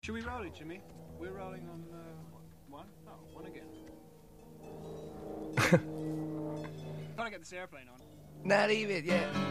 Should we roll it, Jimmy? We're rolling on one? Oh, one again. Trying to get this airplane on. Not even, yeah.